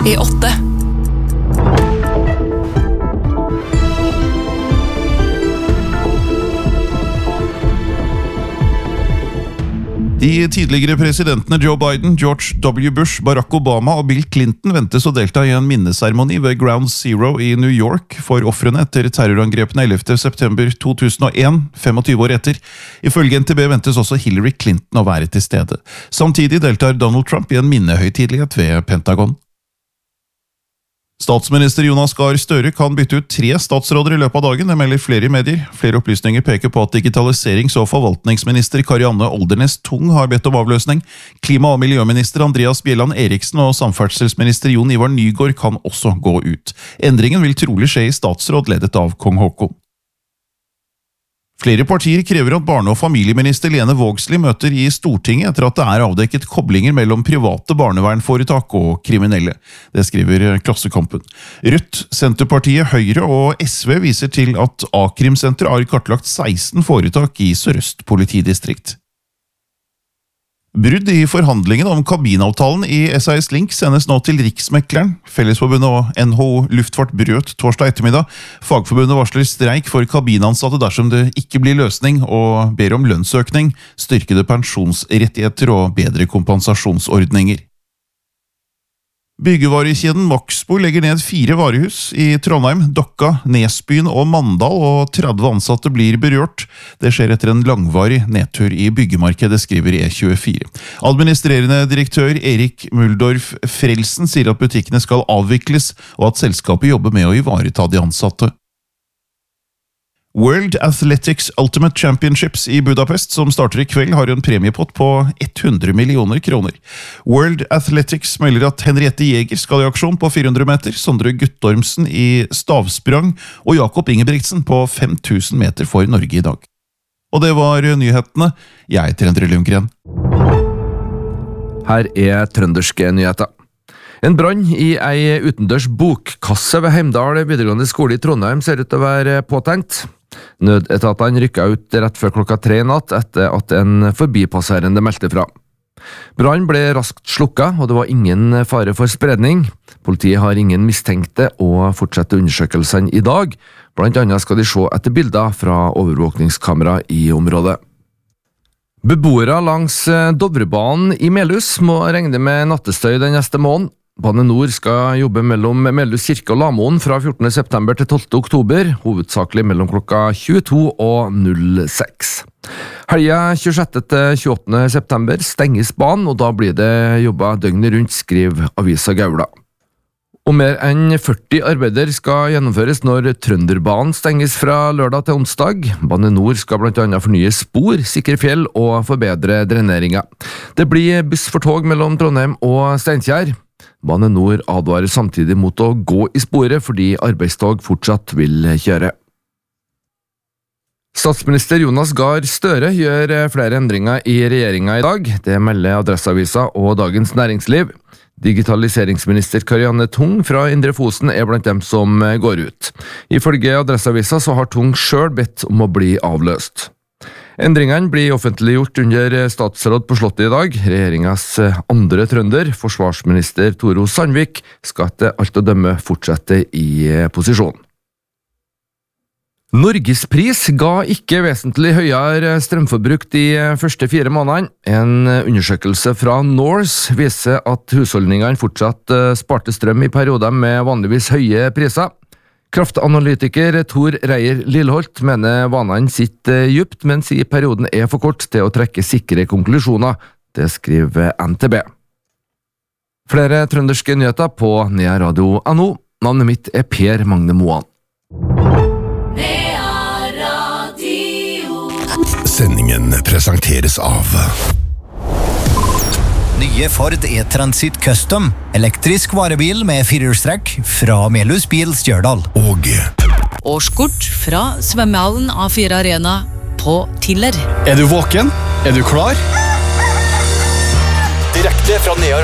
i 8. De tidligere presidentene Joe Biden, George W. Bush, Barack Obama og Bill Clinton ventes å delta i en minneseremoni ved Ground Zero i New York for ofrene etter terrorangrepene 11. september 2001, 25 år etter. Ifølge NTB ventes også Hillary Clinton å være til stede. Samtidig deltar Donald Trump i en minnehøytidelighet ved Pentagon. Statsminister Jonas Gahr Støre kan bytte ut 3 statsråder i løpet av dagen, det melder flere medier. Flere opplysninger peker på at digitaliserings- og forvaltningsminister Karianne Oldernes Tung har bedt om avløsning. Klima- og miljøminister Andreas Bjelland Eriksen og samferdselsminister Jon Ivar Nygård kan også gå ut. Endringen vil trolig skje i statsråd ledet av kong Haakon. Flere partier krever at barne- og familieminister Lene Vågslid møter i Stortinget etter at det er avdekket koblinger mellom private barnevernforetak og kriminelle. Det skriver Klassekampen. Rødt, Senterpartiet, Høyre og SV viser til at A-krimsenteret har kartlagt 16 foretak i Sør-Øst politidistrikt. Brudd i forhandlingene om kabinavtalen i SAS Link sendes nå til Riksmekleren. Fellesforbundet og NHO Luftfart brøt torsdag ettermiddag. Fagforbundet varsler streik for kabinansatte dersom det ikke blir løsning, og ber om lønnsøkning, styrkede pensjonsrettigheter og bedre kompensasjonsordninger. Byggevarekjeden Maxbo legger ned 4 varehus i Trondheim, Dokka, Nesbyen og Mandal, og 30 ansatte blir berørt. Det skjer etter en langvarig nedtur i byggemarkedet, skriver E24. Administrerende direktør Erik Muldorf Frelsen sier at butikkene skal avvikles, og at selskapet jobber med å ivareta de ansatte. World Athletics Ultimate Championships i Budapest, som starter i kveld, har en premiepott på 100 millioner kroner. World Athletics melder at Henriette Jäger skal i aksjon på 400 meter, Sondre Guttormsen i stavsprang og Jakob Ingebrigtsen på 5000 meter for Norge i dag. Og det var nyhetene. Jeg heter Endre Lundgren. Her er trønderske nyheter. En brann i ei utendørs bokkasse ved Heimdal videregående skole i Trondheim ser ut til å være påtent. Nødetatene rykket ut rett før klokka 3 i natt etter at en forbipasserende meldte fra. Brann ble raskt slukket, og det var ingen fare for spredning. Politiet har ingen mistenkte og fortsetter undersøkelsene i dag. Blant annet skal de se etter bilder fra overvåkningskamera i området. Beboere langs Dovrebanen i Melhus må regne med nattestøy den neste måneden. Bane Nor skal jobbe mellom Melhus kirke og Lamoen fra 14. september til 12. oktober, hovedsakelig mellom klokka 22 og 06. Helga 26. til 28. september stenges banen, og da blir det jobbet døgnet rundt, skriver Avisa Gaula. Og mer enn 40 arbeider skal gjennomføres når Trønderbanen stenges fra lørdag til onsdag. Bane Nor skal blant annet fornye spor, sikre fjell og forbedre dreneringa. Det blir buss for tog mellom Trondheim og Steinkjer. Bane Nor advarer samtidig mot å gå i sporet fordi arbeidstog fortsatt vil kjøre. Statsminister Jonas Gahr Støre gjør flere endringer i regjeringa i dag. Det melder Adresseavisa og Dagens Næringsliv. Digitaliseringsminister Karianne Tung fra Indre Fosen er blant dem som går ut. Ifølge Adresseavisa så har Tung selv bedt om å bli avløst. Endringene blir offentliggjort under statsråd på Slottet i dag. Regjeringas andre trønder, forsvarsminister Toro Sandvik, skal etter alt å dømme fortsette i posisjon. Norgespris ga ikke vesentlig høyere strømforbruk de første 4 månedene. En undersøkelse fra Norse viser at husholdningene fortsatt sparte strøm i perioder med vanligvis høye priser. Kraftanalytiker Tor Reier Lilleholt mener vanene sitter dypt, men sier perioden er for kort til å trekke sikre konklusjoner. Det skriver NTB. Flere trønderske nyheter på nearadio.no. Navnet mitt er Per Magne Moan. Sendingen presenteres av Nye Ford E-Transit Custom, elektrisk varebil med 4-hjulstrekk fra Melhus Bil Stjørdal. Og Årskort fra svømmehallen A4 Arena på Tiller. Er du våken? Er du klar? Direkte fra Nea